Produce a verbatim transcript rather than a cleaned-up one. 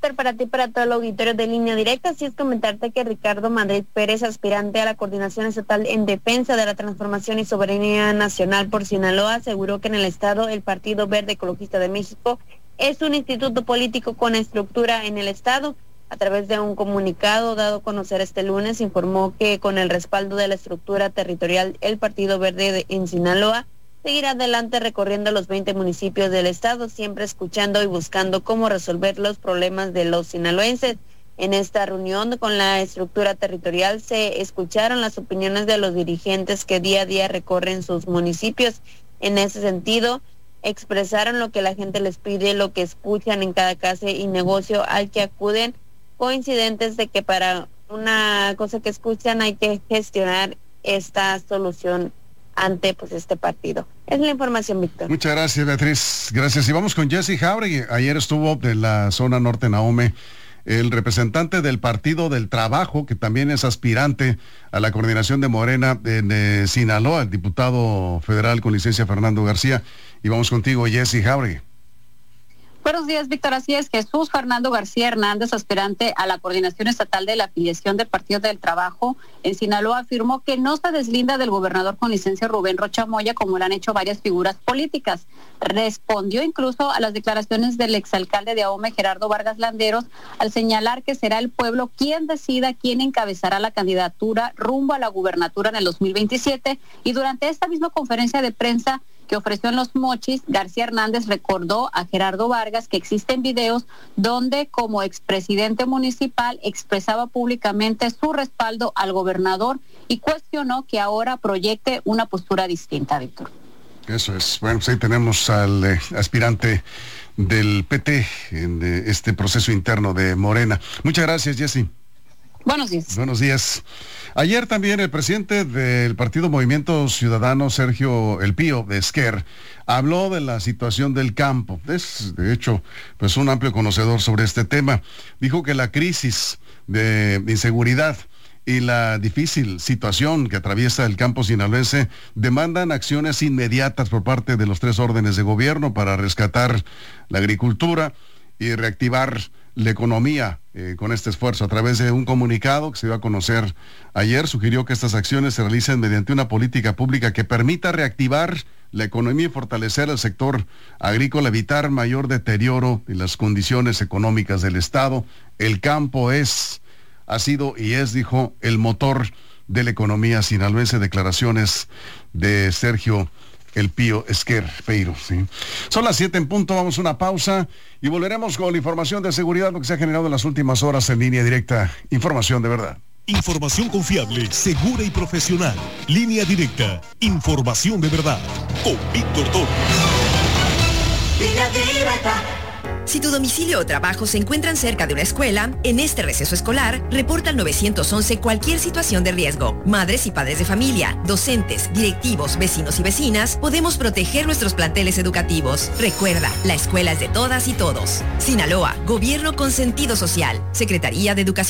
Víctor, para ti, para todo el auditorio de Línea Directa. Así es, comentarte que Ricardo Madrid Pérez, aspirante a la Coordinación Estatal en Defensa de la Transformación y Soberanía Nacional por Sinaloa, aseguró que en el estado el Partido Verde Ecologista de México es un instituto político con estructura en el estado. A través de un comunicado dado a conocer este lunes, informó que con el respaldo de la estructura territorial, el Partido Verde de, en Sinaloa seguirá adelante recorriendo los veinte municipios del estado, siempre escuchando y buscando cómo resolver los problemas de los sinaloenses. En esta reunión con la estructura territorial se escucharon las opiniones de los dirigentes que día a día recorren sus municipios. En ese sentido, expresaron lo que la gente les pide, lo que escuchan en cada casa y negocio al que acuden, coincidentes de que para una cosa que escuchan hay que gestionar esta solución ante pues este partido. Es la información, Víctor. Muchas gracias, Beatriz. Gracias. Y vamos con Jessy Jauregui. Ayer estuvo de la zona norte Nahome el representante del Partido del Trabajo, que también es aspirante a la coordinación de Morena en eh, Sinaloa, el diputado federal con licencia Fernando García. Y vamos contigo, Jessy Jauregui. Buenos días, Víctor. Así es, Jesús Fernando García Hernández, aspirante a la Coordinación Estatal de la Afiliación del Partido del Trabajo en Sinaloa, afirmó que no se deslinda del gobernador con licencia Rubén Rocha Moya, como lo han hecho varias figuras políticas. Respondió incluso a las declaraciones del exalcalde de Ahome, Gerardo Vargas Landeros, al señalar que será el pueblo quien decida quién encabezará la candidatura rumbo a la gubernatura en el dos mil veintisiete. Y durante esta misma conferencia de prensa que ofreció en Los Mochis, García Hernández recordó a Gerardo Vargas que existen videos donde como expresidente municipal expresaba públicamente su respaldo al gobernador y cuestionó que ahora proyecte una postura distinta, Víctor. Eso es. Bueno, pues ahí tenemos al eh, aspirante del P T en eh, este proceso interno de Morena. Muchas gracias, Jessy. Buenos días. Buenos días. Ayer también el presidente del Partido Movimiento Ciudadano, Sergio El Pío de Esquer, habló de la situación del campo. Es, de hecho, pues un amplio conocedor sobre este tema. Dijo que la crisis de inseguridad y la difícil situación que atraviesa el campo sinaloense demandan acciones inmediatas por parte de los tres órdenes de gobierno para rescatar la agricultura y reactivar la economía eh, con este esfuerzo. A través de un comunicado que se dio a conocer ayer, sugirió que estas acciones se realicen mediante una política pública que permita reactivar la economía y fortalecer el sector agrícola, evitar mayor deterioro en las condiciones económicas del Estado. El campo es, ha sido y es, dijo, el motor de la economía sinaloense. Declaraciones de Sergio El Pío Esquer Peiro, ¿sí? Son las siete en punto, vamos a una pausa y volveremos con la información de seguridad, lo que se ha generado en las últimas horas en Línea Directa. Información de verdad. Información confiable, segura y profesional. Línea Directa. Información de verdad. Con Víctor Torres. Línea Directa. Si tu domicilio o trabajo se encuentran cerca de una escuela, en este receso escolar, reporta al nueve once cualquier situación de riesgo. Madres y padres de familia, docentes, directivos, vecinos y vecinas, podemos proteger nuestros planteles educativos. Recuerda, la escuela es de todas y todos. Sinaloa, Gobierno con sentido social. Secretaría de Educación.